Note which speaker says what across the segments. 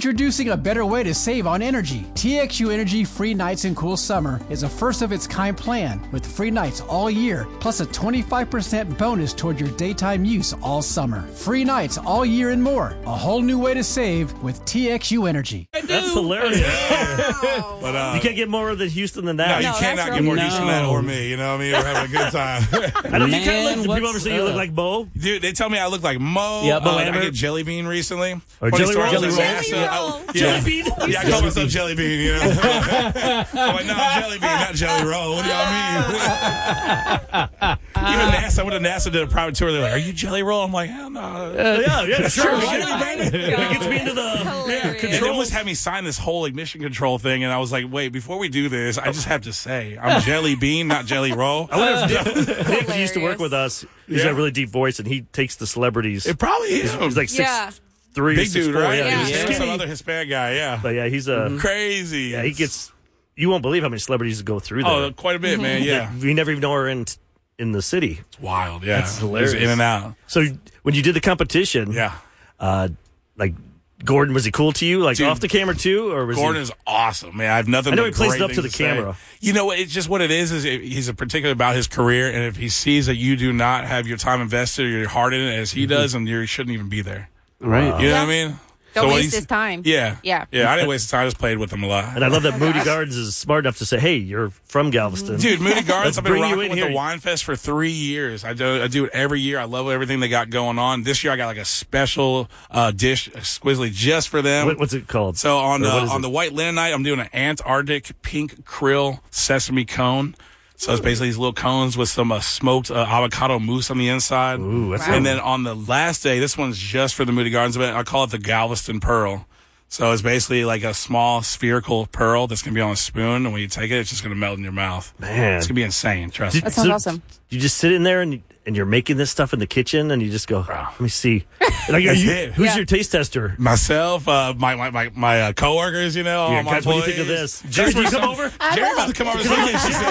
Speaker 1: Introducing a better way to save on energy. TXU Energy Free Nights and Cool Summer is a first-of-its-kind plan with free nights all year, plus a 25% bonus toward your daytime use all summer. Free nights all year and more. A whole new way to save with TXU Energy.
Speaker 2: That's hilarious.
Speaker 3: Wow.
Speaker 2: But you can't get more than Houston than that.
Speaker 3: No, you cannot get more Houston than that or me. You know what I mean? We're having a good time.
Speaker 2: I know you kind of look. People ever say you look like Mo?
Speaker 3: Dude, they tell me I look like Mo.
Speaker 2: Yeah, Mo
Speaker 3: I get Jelly Bean recently.
Speaker 2: Or Jelly Roll.
Speaker 3: Jelly
Speaker 2: Roll.
Speaker 3: Jelly
Speaker 2: Bean?
Speaker 3: Yeah, I call myself Jelly Bean, you know? I'm like, no, I'm Jelly Bean, not Jelly Roll. What do y'all mean? Even NASA, when NASA did a private tour, they're like, are you Jelly Roll? I'm like, hell no.
Speaker 2: Yeah, sure.
Speaker 3: It
Speaker 2: gets me into the
Speaker 3: control. They almost had me sign this whole ignition control thing, and I was like, wait, before we do this, I just have to say, I'm Jelly Bean, not Jelly Roll.
Speaker 2: I wonder if Nick used to work with us. He's got a really deep voice, and he takes the celebrities.
Speaker 3: It probably is.
Speaker 2: He's like 6'3",
Speaker 3: big dude,
Speaker 2: 6'4",
Speaker 3: right?
Speaker 2: Yeah,
Speaker 3: He's some other Hispanic guy, yeah.
Speaker 2: But yeah, he's
Speaker 3: crazy.
Speaker 2: Yeah, he gets. You won't believe how many celebrities go through there.
Speaker 3: Oh, quite a bit, man. Yeah,
Speaker 2: we never even know we're in the city.
Speaker 3: It's wild. Yeah,
Speaker 2: it's hilarious.
Speaker 3: He's in and out.
Speaker 2: So when you did the competition, like Gordon, was he cool to you? Like, dude, off the camera too, or was
Speaker 3: Gordon is awesome, man. I've nothing.
Speaker 2: I know
Speaker 3: but
Speaker 2: he plays
Speaker 3: great
Speaker 2: it up to the
Speaker 3: things say.
Speaker 2: camera.
Speaker 3: You know, it's just what it is he's particular about his career, and if he sees that you do not have your time invested or your heart in it as he does, then you shouldn't even be there.
Speaker 4: Right.
Speaker 3: You know what I mean?
Speaker 5: Don't waste his time.
Speaker 3: Yeah.
Speaker 5: Yeah.
Speaker 3: I didn't waste his time. I just played with him a lot.
Speaker 2: And I love that Moody Gardens is smart enough to say, hey, you're from Galveston.
Speaker 3: Dude, Moody Gardens, I've been rocking with
Speaker 2: here.
Speaker 3: the Wine Fest for 3 years. I do it every year. I love everything they got going on. This year I got like a special dish exquisitely just for them.
Speaker 2: What's it called?
Speaker 3: So on the White Linen Night, I'm doing an Antarctic pink krill sesame cone. So it's basically these little cones with some smoked avocado mousse on the inside.
Speaker 2: Ooh, that's
Speaker 3: and then on the last day, this one's just for the Moody Gardens event. I call it the Galveston Pearl. So it's basically like a small spherical pearl that's going to be on a spoon, and when you take it, it's just going to melt in your mouth.
Speaker 2: Man.
Speaker 3: It's going to be insane, trust me.
Speaker 5: That sounds awesome.
Speaker 2: You just sit in there and you're making this stuff in the kitchen, and you just go, let me see. Like, who's your taste tester?
Speaker 3: Myself, my coworkers, you know.
Speaker 2: Yeah, guys, what do you think of this?
Speaker 3: Jerry,
Speaker 2: do you come over?
Speaker 3: Jerry about to come over.
Speaker 2: Jerry,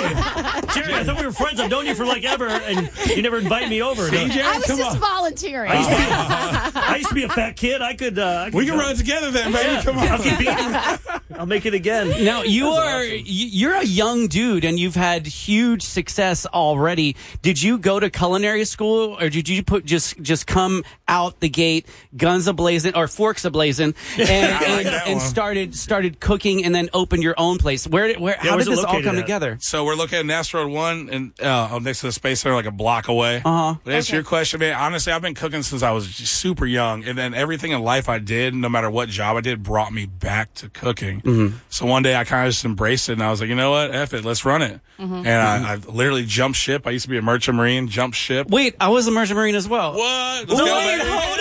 Speaker 2: I thought we were friends. I've known you for like ever, and you never invite me over.
Speaker 5: I was just volunteering.
Speaker 2: I used to be a fat kid. I could
Speaker 3: we can run it together then, baby. Come on.
Speaker 2: I'll make it again.
Speaker 4: Now, you're a young dude, and you've had huge success already. Did you go to culinary school, or did you just come out the gate, guns a-blazing, or forks a-blazing, and started cooking, and then opened your own place? How did this all come together?
Speaker 3: So we're looking at Nast Road 1 and next to the Space Center, like a block away.
Speaker 4: Uh-huh.
Speaker 3: To answer your question, man, honestly, I've been cooking since I was super young, and then everything in life I did, no matter what job I did, brought me back to cooking.
Speaker 4: Mm-hmm.
Speaker 3: So one day I kind of just embraced it, and I was like, you know what, F it, let's run it.
Speaker 5: Mm-hmm.
Speaker 3: And I literally jumped ship. I used to be a merchant marine, jumped ship.
Speaker 4: Wait, I was a merchant marine as well.
Speaker 3: What? Let's
Speaker 4: Wait,
Speaker 3: go, baby.
Speaker 4: hold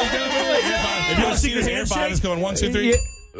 Speaker 4: on.
Speaker 3: You want to see this air is going 1, 2, 3?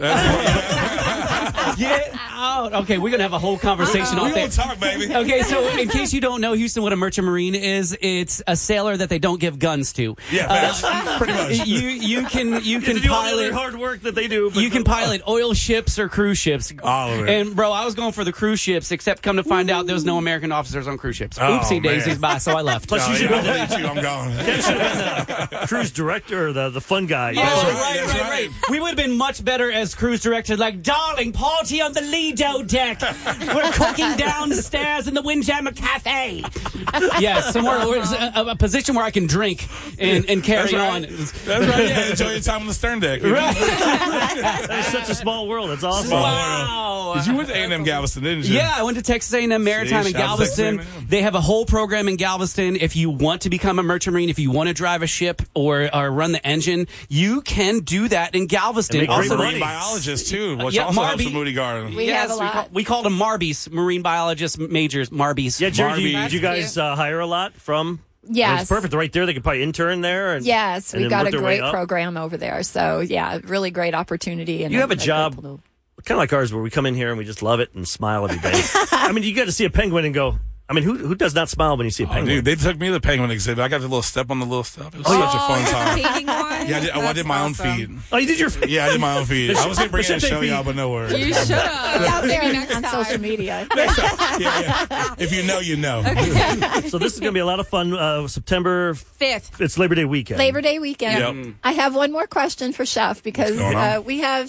Speaker 4: Get out. Okay, we're going to have a whole conversation
Speaker 3: We're
Speaker 4: off there.
Speaker 3: going to talk, baby.
Speaker 4: Okay, so in case you don't know, Houston, what a merchant marine is, it's a sailor that they don't give guns to.
Speaker 3: Yeah, pretty much.
Speaker 4: You can
Speaker 2: do all the other hard work that they do.
Speaker 4: You can pilot oil ships or cruise ships.
Speaker 3: All of it.
Speaker 4: And, bro, I was going for the cruise ships, except come to find out there was no American officers on cruise ships.
Speaker 3: Oh,
Speaker 4: Oopsie
Speaker 3: man.
Speaker 4: daisies, bye, so I left.
Speaker 2: Plus, you should have been
Speaker 3: I'm going.
Speaker 2: the cruise director or the fun guy.
Speaker 4: Right. We would have been much better as cruise directors, like, darling, party on the Lido deck. We're cooking downstairs in the Windjammer Cafe. Yeah, somewhere, a position where I can drink and carry on.
Speaker 3: That's right. Yeah, enjoy your time on the stern deck.
Speaker 4: Right.
Speaker 2: That is such a small world. It's awesome.
Speaker 4: Wow.
Speaker 3: Because you went to A&M Galveston, didn't you?
Speaker 4: Yeah, I went to Texas A&M Maritime in Galveston. They have a whole program in Galveston. If you want to become a merchant marine, if you want to drive a ship or run the engine, you can do that in Galveston.
Speaker 3: Also, marine biologist too, which also helps with Moody Garden.
Speaker 5: We have a lot.
Speaker 4: We called them Marbies, marine biologist majors. Marbies.
Speaker 2: Yeah, Jerry, did you guys hire a lot from?
Speaker 5: Yes.
Speaker 2: It's perfect. Right there, they could probably intern there.
Speaker 5: Yes, we've got a great program over there. So, yeah, really great opportunity. And
Speaker 2: you have a job kind of like ours where we come in here and we just love it and smile every day. I mean, you got to see a penguin and go, I mean, who does not smile when you see a penguin?
Speaker 3: Dude, they took me to the penguin exhibit. I got the little step on the little stuff. It was such a fun time. Yeah, I did my own feed.
Speaker 2: Oh, you did your feed?
Speaker 3: Yeah, I did my own feed. I was going to bring it and show y'all, but nowhere.
Speaker 5: You should have. It's out there on social media.
Speaker 3: Yeah. If you know, you know.
Speaker 2: So this is going to be a lot of fun. September
Speaker 5: 5th.
Speaker 2: It's Labor Day weekend.
Speaker 5: Labor Day weekend.
Speaker 3: Yep.
Speaker 5: I have one more question for Chef because we have